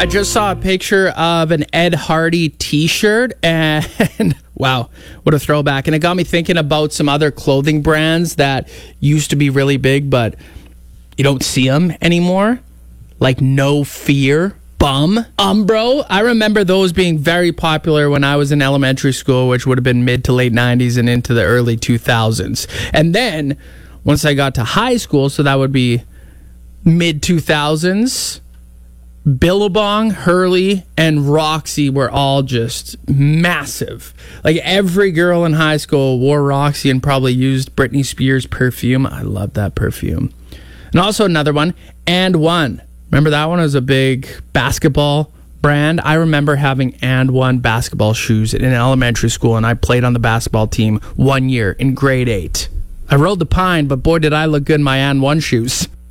I just saw a picture of an Ed Hardy t-shirt and wow, what a throwback. And it got me thinking about some other clothing brands that used to be really big, but you don't see them anymore. Like No Fear, Bum, Umbro. I remember those being very popular when I was in elementary school, which would have been mid to late 90s and into the early 2000s. And then once I got to high school, so that would be mid 2000s, Billabong, Hurley, and Roxy were all just massive. Like every girl in high school wore Roxy and probably used Britney Spears perfume. I love that perfume. And also another one, And One. Remember that one was a big basketball brand? I remember having And One basketball shoes in elementary school, and I played on the basketball team 1 year in grade 8. I rode the pine, but boy did I look good in my And One shoes.